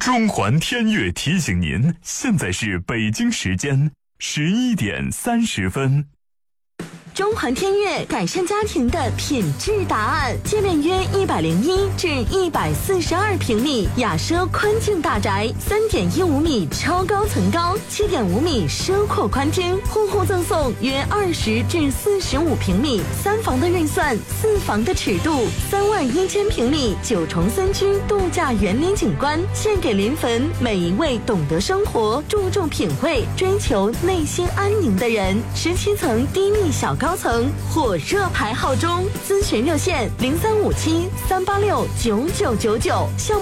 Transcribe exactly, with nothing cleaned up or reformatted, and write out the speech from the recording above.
中环天悦提醒您，现在是北京时间十一点三十分。 中环天悦改善家庭的品质答案，界面约一百零一至一百四十二平米，雅奢宽境大宅，三点一五米超高层高，七点五米奢阔宽厅，户户赠送约二十至四十五平米，三房的预算，四房的尺度，三万一千平米九重三居度假园林景观，献给临汾每一位懂得生活、注重品味、追求内心安宁的人。十七层低密小高层火热排号中，咨询热线零三五七三八六九九九九。